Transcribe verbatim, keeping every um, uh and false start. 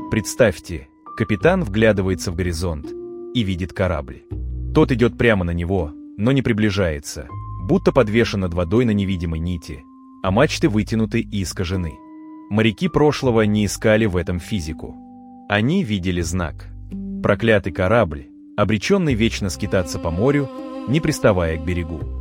Представьте, капитан вглядывается в горизонт и видит корабль. Тот идет прямо на него, но не приближается, будто подвешен над водой на невидимой нити, а мачты вытянуты и искажены. Моряки прошлого не искали в этом физику. Они видели знак. Проклятый корабль, обреченный вечно скитаться по морю, не приставая к берегу.